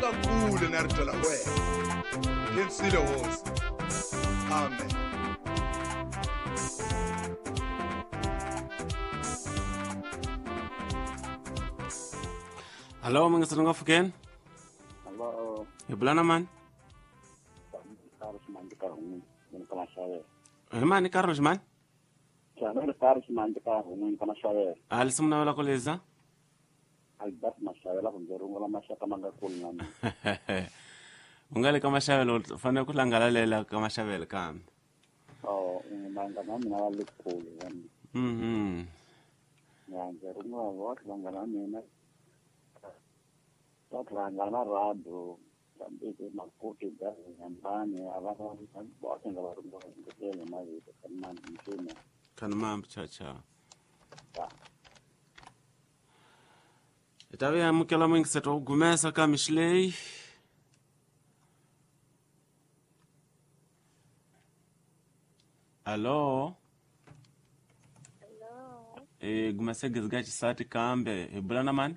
kakhulu narithola wena ngensile wosi amen. Hello, mga sanong African. Hello. Ibula naman. Carlos man di kahong ng panasawe. Man, ni Carlos man. Carlos man di kahong ng panasawe. Alis mo na wala ko leza? Albert Masawela kung garo wala masya kamangakul namin. Ungali ka masyawel, fana ko lang galalela ka masyawel ka. Oo, umanga namin nalalukul. Yan, garo mo, wak lang namin na. Wak lang na rado. Sabi ko, magputi dahil yan ba niya, alam ko, bakit nga warong ko, kasi yung mga ito, kanman, insuna. Kanman, cha-cha. Ya. Itabi ya mukela mwingi seto gumesa ka mishlei. Hello. Hello. Gumesa gizgachi sati kambe. Ibula naman?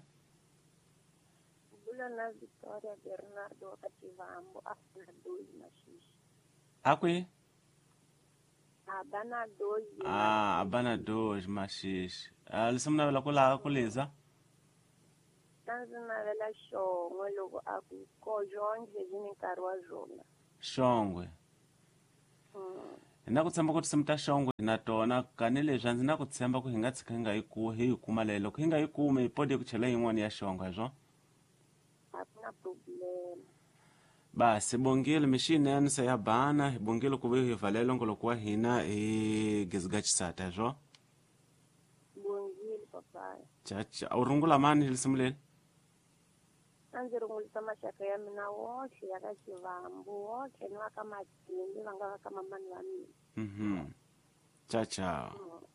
Ibula na Victoria Bernardo Kativambo Abana Dois Mashishi. Akwi? Abana Dois. Abana Dois Mashishi. Lisimna wala kula kuliza? Tanzana vela shongwe loko aku kojonge zini karwa zona. Shongwe. Nakutsemba kuti simta shongwe natona kanile zvanzi nakutsemba ku hinga tsikenga iku hi kuma lelo ku hinga ikume ipode kuchela in'wana ya shongwe zvo. Hakuna problem. Basi bongile mishine yanisa ya bana bongile kuve hivalelo ngolo kwa hina gizgachi sata zvo. Bongile papaya. Chacha urungula mani lisimulele. Anzirungulisa mashaka ya mina wote yakachivambo wote ni wakamatindi vanga vakamamani vamini. Chacha.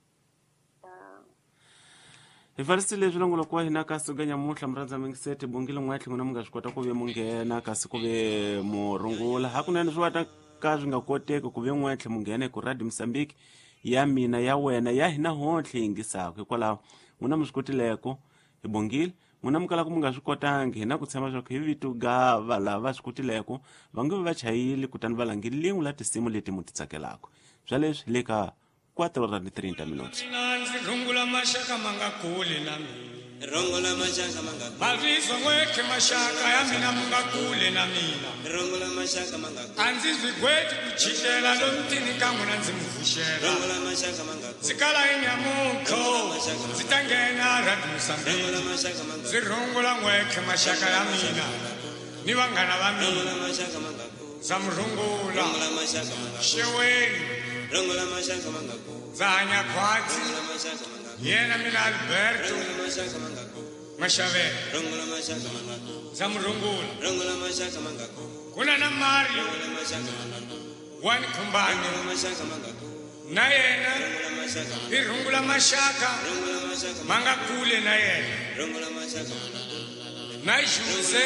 Ifarisi leswi longo kwa hina kasi ganya mutla mranza mingisete bongile ngwatli ngona munga swikwata kuve mungena kasi kuve murungula hakuna ni swata kazi nga koteka kuve ngwatli mungena ku Radio Mozambique ya mina ya wena ya hina hontle ingisako hikwalaho ngona muswikuti leko ibongile ngona mukala kumunga swikotangi hina kutsema swa ku hivitu ga vala va swikutileko vange va chayile kutani va langile la tisimu leti mutitsakelako swa leswi le ka 4:30 minutos. Rungula mashaka mangakule na mina. Rungula mashaka mangakule. Maviso ngweke mashaka ya mina mangakule na mina. Rungula mashaka mangakule. Anzizwi gweti kuchitela lo mtini kangu na nzimuvushela. Rungula mashaka mangakule. Zikala inyamuko. Zitangena Radio Mozambique. Rungula mashaka mangakule. Zirungula ngweke mashaka ya mina. Ni vangana va mina. Rungula mashaka mangakule. Zamrungula. Rungula mashaka mangakule. Sheweni. Rungula mashaka mangakule. Zanya kwati. Rungula mashaka mangakule. Yena mina Alberto. Rungula mashaka mangakule. Mashavela. Rungula mashaka mangakule. Zamrungula. Rungula mashaka mangakule. Kuna na Mario. Rungula mashaka mangakule. Wani kumbani. Rungula mashaka mangakule. Na yena. Rungula mashaka mangakule. Irungula mashaka. Rungula mashaka mangakule na yena. Rungula mashaka mangakule. Na Jose.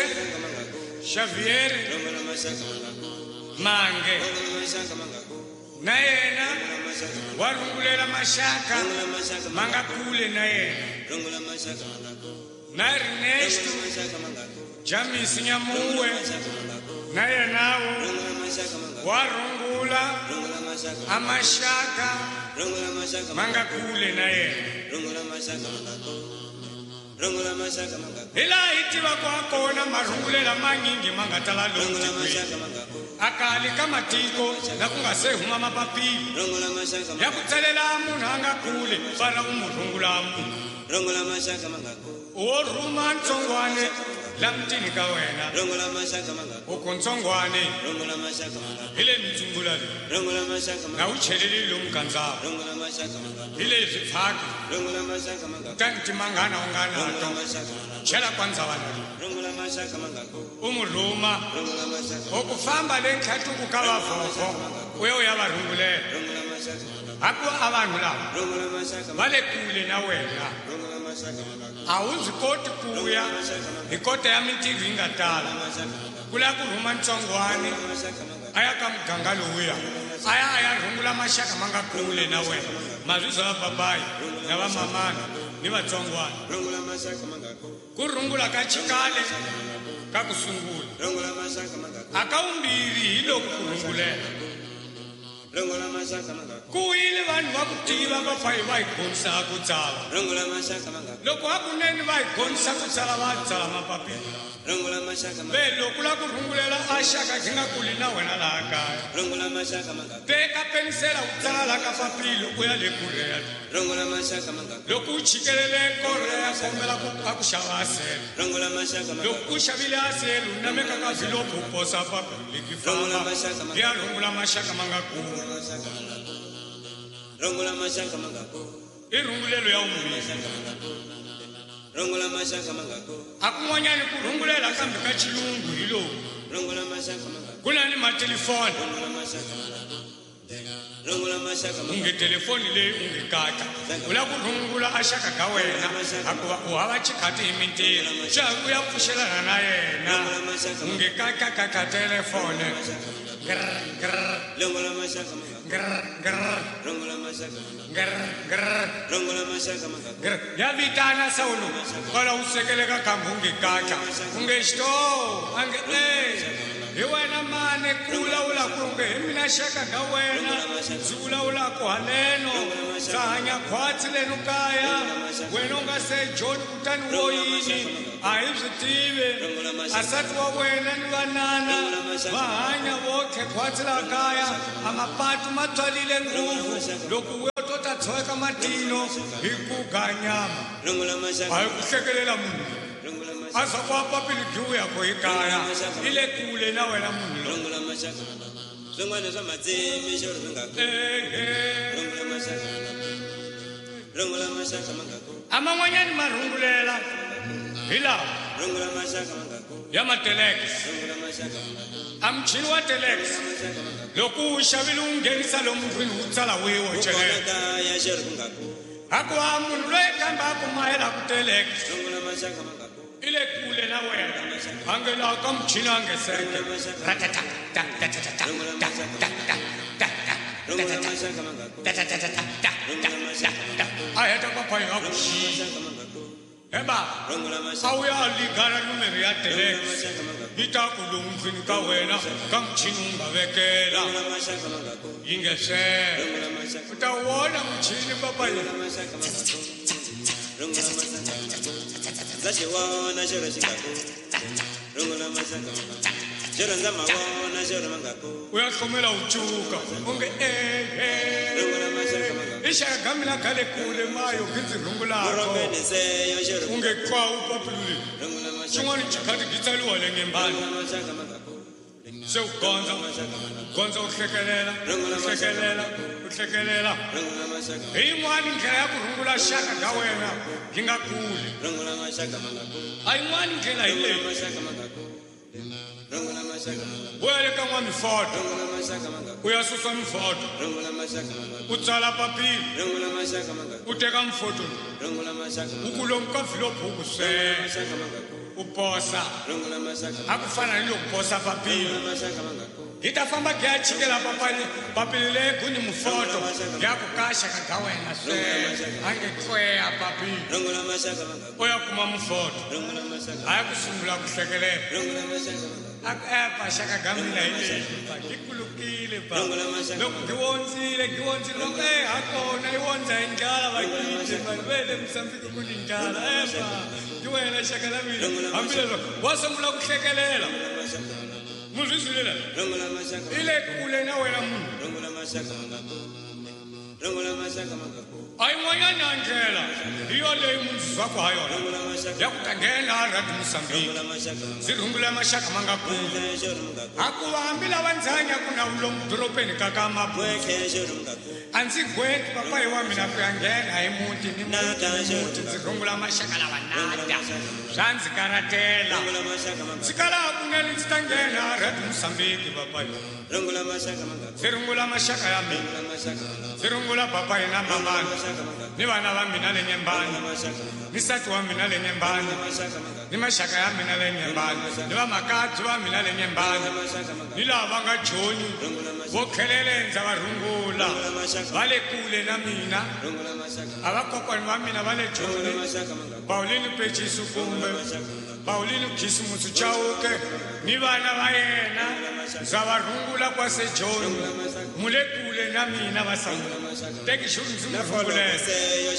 Xavier. Rungula mashaka mangakule. Mange. Rungula mashaka mangakule. Na yena. Warungulela mashaka. Rungula mashaka mangakule na yena. Rungula mashaka mangakule. Na Ernesto. Rungula mashaka mangakule. Jamisi Nyamuwe. Na yenawo. Rungula mashaka mangakule. Warungula. Rungula mashaka amashaka. Rungula mashaka mangakule na yena. Rungula mashaka mangakule. Rungula mashaka mangakule. Ila itiva kwa kona marungulela manyingi mangatala Rungula lonti mashaka mangakule. akali kama tiko na kungasehuma mapapilo Rungula mashaka mangakule. yakutselela munhu angakule fana umurungula munhu Rungula mashaka mangakule. oruma ntsongwane la mtini ka wena Rungula mashaka mangakule. uko ntsongwane Rungula mashaka mangakule. ile mtsumbula le Rungula mashaka na mangakule. ucheleli lo mkanzao Rungula mashaka mangakule. ile zifaki Rungula mashaka mangakule. tanti mangana ungana Rungula to mashaka mangakule. chela kwanzawana Rungula mashaka mangakule. umuruma Rungula mashaka okufamba lenkhatu kukabavovo uyo yavarungulela Rungula mashaka mangakule. hapo abantu lava Rungula mashaka mangakule. vale kule na wena Rungula mashaka mangakule. awuzi koti kuya hi kota ya mintirho yi nga tala kula ku rhuma ntsongwane aya ka muganga lowuya aya rhungula maxaka ma nga kule na wena mazwizo va babayi na vamamana ni vatsongwana Rungula mashaka mangakule. ku rhungula ka chikale ka ku sungula rungula mashaka mangako akaumbirhi hi loku ku rungulela rungula mashaka mangako ku yile vanhu va ku tiva va pfa va hi gonisa ku tsala rungula mashaka mangako loko hakunene va hi gonisa ku tsala va tsala mapapila rungula mashaka mangako ve loko la ku rungulela a xaka xi nga kuli na wena laha kaya rungula mashaka mangako teka penisela u tsala laha ka papila u ya le kuleya rungula mashaka mangako loko u chikelele koreya kombela a ku xava asele rungula mashaka mangako loko u xavile asele u nameka ka vilopo u posa papila leti Rungula famba maxaka ma- ya rungula maxaka ma nga kuli rungula mashaka mangako i rungulelo ya umbirhi rungula mashaka mangako a kun'wanyani ku rungulela kambe ka chilungu hi lowu rungula mashaka mangako ku na ni matelefoni rungula mashaka mangako rungula mashaka u mangako nge telefoni leyi u nge kata u la ku rungula a xaka ka wena hikuva u hava chikhati hi mintirho xa u ya pfuxelana na yena u nge ka telefoni rungula mashaka mangako rungula mashaka mangako rungula mashaka mangako ya vitana sawulo kwala u sekeleka kambe u nge kata u nge xito a nge hi wena mane ku vulavula ku nge hi mina xaka ka wena ndzi vulavulaka haleno ndzi hanya khwatsi leno kaya wena u nga se john kutani wo yini a hi byi tivi asati wa wena ni vanana va hanya votlhe khwatsi laha kaya a mapatu ma tswalile nguvu loko wo to ta tshoveka matino hi ku ganyama rungula a mashaka hi ku hlekelela munhu rungula a za ku va papiligiwu ya ko hi kaya i le kule na wena munhu lo rungula mashaka swin'wana swa matsemi xo ri mangako rungula mashaka rungula mashaka mangako a man'wanyani ma rungulela hi lawa rungula mashaka mangako ya matelex rungula mashaka a muchini wa telex loko wu xavile wu nghenisa lomu ndlwini wu tsala wihi wo celela kaya xo ri mangako hikuva munhu loyi kambe a kumayela ku telex rungula mashaka mangako i le kule na wena a nge laha ka muchini a nge seke rungula mashaka mangako a heta papa yi nga ku xiyi mashaka mangako heba rungula a mashaka wu ya ligana numero ya telex mashaka mangako yi ta ku lomu ndlwini ka wena ka muchini wu nga vekela rungula mashaka mangako yi nge swele rungula mashaka u ta wona muchini papa yi mashaka mangako rungula mashaka za xiwona xo ri xingako rungula mashaka mangako xo rhandza mavona xo ri mangako u ya hlomela u cuka u nge rungula mashaka mangako i xaka gamila khale kule mayo ki ndzi rungulako rongweni seyo xo ri u nge kwawu papilule rungula mashaka xin'wana chikhadi gi tsaliwa le nyembani rungula mashaka mangako se u gondza u hlekelela u hlekelela u hlekelela rungula mashaka hi yin'wani ndlela ya ku rungula xaka ka wena yi nga kuli rungula mashaka mangako a yin'wani ndlela hi rungula leyi mashaka mangako rungula mashaka mangako u ya le ka n'wamifoto rungula mashaka mangako u ya susa mifoto rungula mashaka mangako u tsala papila rungula mashaka mangako u teka mifoto rungula mashaka u mangako ku lomu ka vilopo u ku swela mashaka mangako u posa rungula mashaka a ku fana ni loko posa papila mashaka mangako hi ta famba gi ya chikela papila leyi ku ni mifoto ya ku ka xaka ka wena swela a nge kweya papila rungula mashaka mangako u ya kuma mifoto rungula mashaka a ya ku sungula ku hlekelela rungula mashaka mangako a ku epa xaka gamila hi leyi gi kulukile ba Rungula mashaka. loko gi wondzile loko ha kona yi wondza hi ndlala vakiti vanhu va le mosambiki ku ni ndlala epa ki wena xaka la mina hambileswo wa sungula ku hlekelela muzwisile rungula mashaka i le kule na wena munhu rungula mashaka mangako rungula mashaka mangako a yin'wanyani ya ndlela hi yo leyi munhu zwaka ha yona rungula mashaka ya ku ta nghena a rati mosambiki rungula mashaka ndzi rungula maxaka ma nga kuli xo ri mangako hikuva hambi lava ndzi hanyaku na lomu doropeni ka ka mabu wekhe xo ri mangako a ndzi gweti papa hi wa mina ku ya nghena hi muti ni Nata, muti ndzi rungula maxaka lava nata swa ndzi karatela rungula mashaka ndzi mangako kalaha kunene ndzi ta nghena a rati mosambiki papa hi rungula mashaka mangako ndzi rungula maxaka ya mina rungula mashaka mangako ndzi rungula papa hi na mamani mashaka mangako ni vana va mina le nyembani mashaka mangako ni sati wa mina le nyembani mashaka mangako ni maxaka ya mina le nyembani ni vamakabyi va mina le nyembani mashaka mangako ni lava va nga joni rungula mashaka vo khelelenza va rungula va le kule na mina rungula mashaka a vakokwani va mina va le joni mashaka mangako paulini pechisi kumbe bawulini ukhisimusi chauke ni vana va yena za va rhungula kwasejoni mulekule na mina vasangu teki xurundzi mu rhunguleka